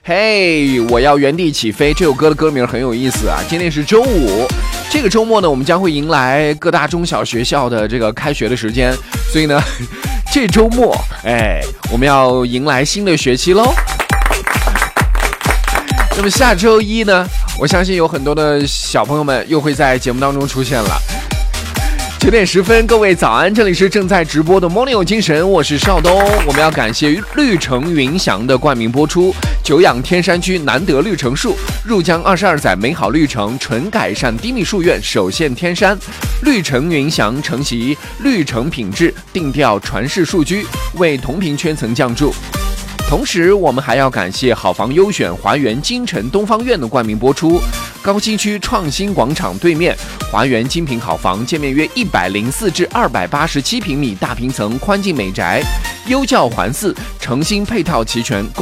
嘿，我要原地起飞。这首歌的歌名很有意思啊。今天是周五，这个周末呢，我们将会迎来各大中小学校的这个开学的时间，所以呢，这周末，我们要迎来新的学期喽。那么下周一呢，我相信有很多的小朋友们又会在节目当中出现了。9点10分，各位早安，这里是正在直播的 Morning 有精神，我是邵东。我们要感谢绿城云祥的冠名播出，久仰天山区难得绿城树，入江22载美好绿城，纯改善低密树院，首现天山。绿城云祥承袭绿城品质，定调传世数居，为同频圈层降注。同时我们还要感谢好房优选华园金城东方院的冠名播出，高新区创新广场对面华园精品好房，建面约104至287平米大平层宽进美宅，优教环伺，诚心配套齐全，